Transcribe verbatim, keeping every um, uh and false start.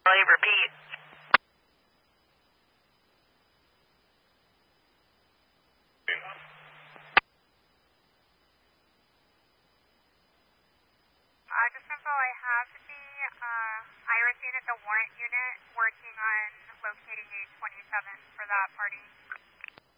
Charlie, repeat. Uh, just info, I have the uh, Iris unit, the warrant unit, working on locating A twenty-seven for that party.